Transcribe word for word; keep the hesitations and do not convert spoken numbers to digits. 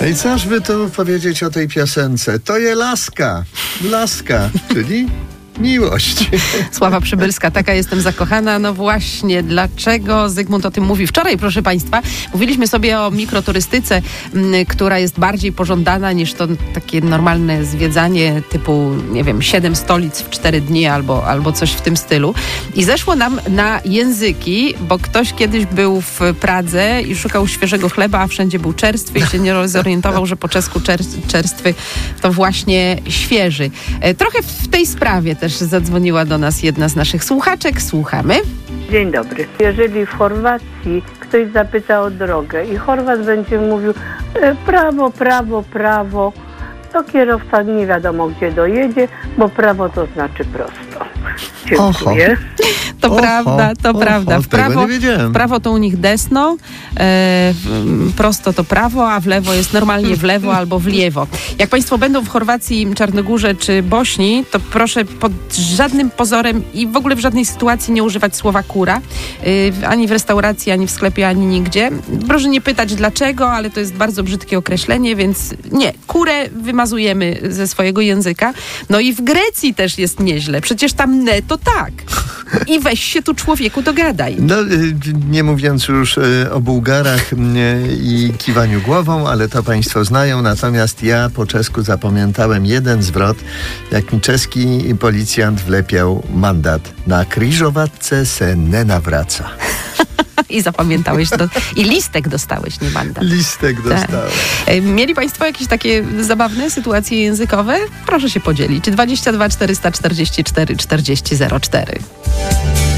I coż by tu powiedzieć o tej piosence? To je laska, laska, czyli miłość. Sława Przybylska, taka jestem zakochana. No właśnie, dlaczego Zygmunt o tym mówi? Wczoraj, proszę Państwa, mówiliśmy sobie o mikroturystyce, m, która jest bardziej pożądana niż to takie normalne zwiedzanie typu, nie wiem, siedem stolic w cztery dni albo, albo coś w tym stylu. I zeszło nam na języki, bo ktoś kiedyś był w Pradze i szukał świeżego chleba, a wszędzie był czerstwy i się nie zorientował, że po czesku czer- czerstwy to właśnie świeży. E, trochę w tej sprawie też zadzwoniła do nas jedna z naszych słuchaczek. Słuchamy. Dzień dobry. Jeżeli w Chorwacji ktoś zapyta o drogę i Chorwat będzie mówił e, prawo, prawo, prawo, to kierowca nie wiadomo gdzie dojedzie, bo prawo to znaczy prosto. Dziękuję. To Oho, prawda, to oho, prawda. W tego prawo, nie wiedziałem. w prawo to u nich desno, e, w- prosto to prawo, a w lewo jest normalnie w lewo albo w lewo. Jak Państwo będą w Chorwacji, Czarnogórze czy Bośni, to proszę pod żadnym pozorem i w ogóle w żadnej sytuacji nie używać słowa kura, e, ani w restauracji, ani w sklepie, ani nigdzie. Proszę nie pytać dlaczego, ale to jest bardzo brzydkie określenie, więc nie, kurę wymazujemy ze swojego języka. No i w Grecji też jest nieźle. Przecież tam ne to tak. I weź się tu człowieku dogadaj. No, y, nie mówiąc już y, o Bułgarach y, i kiwaniu głową, ale to Państwo znają, natomiast ja po czesku zapamiętałem jeden zwrot, jak mi czeski policjant wlepiał mandat. Na kriżovatce se nie nawraca. I zapamiętałeś to. I listek dostałeś, nie mandat. Listek dostałem. E, Mieli Państwo jakieś takie zabawne sytuacje językowe? Proszę się podzielić. dwadzieścia dwa czterysta czterdzieści cztery czterdzieści zero cztery.